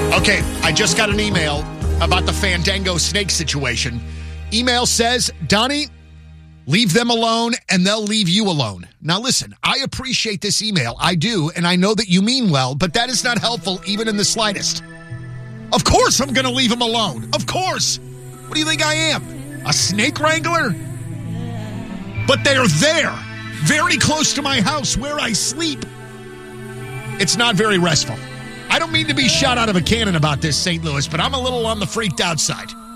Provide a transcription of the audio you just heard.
Okay, I just got an email about the Fandango snake situation. Email says, Donnie, leave them alone and they'll leave you alone. Now listen, I appreciate this email. I do, and I know that you mean well, but that is not helpful even in the slightest. Of course I'm going to leave them alone. Of course. What do you think I am? A snake wrangler? But they're there, very close to my house where I sleep. It's not very restful. I don't mean to be shot out of a cannon about this, St. Louis, but I'm a little on the freaked out side.